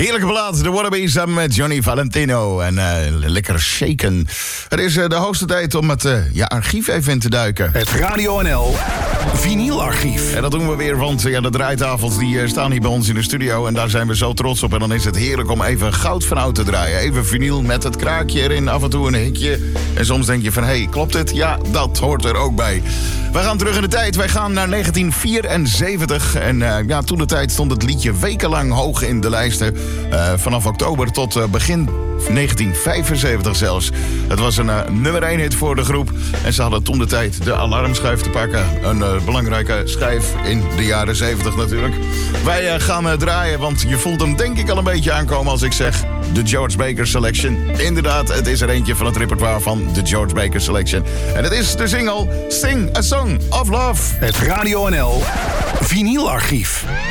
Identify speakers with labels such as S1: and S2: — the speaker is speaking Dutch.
S1: Heerlijke plaat, de Wallabies samen met Johnny Valentino. En lekker shaken. Het is de hoogste tijd om het archief even in te duiken.
S2: Het Radio NL Vinylarchief.
S1: En dat doen we weer, want de draaitafels die staan hier bij ons in de studio. En daar zijn we zo trots op. En dan is het heerlijk om even goud van oud te draaien. Even vinyl met het kraakje erin, af en toe een hikje. En soms denk je van, hey, klopt het? Ja, dat hoort er ook bij. Wij gaan terug in de tijd. Wij gaan naar 1974. En toen de tijd stond het liedje wekenlang hoog in de lijsten. Vanaf oktober tot begin 1975 zelfs. Het was een nummer 1 hit voor de groep. En ze hadden toen de tijd de alarmschijf te pakken. Een belangrijke schijf in de jaren 70 natuurlijk. Wij gaan draaien, want je voelt hem denk ik al een beetje aankomen als ik zeg de George Baker Selection. Inderdaad, het is er eentje van het repertoire van de George Baker Selection. En het is de single Sing a Song of Love.
S2: Het Radio NL Vinylarchief.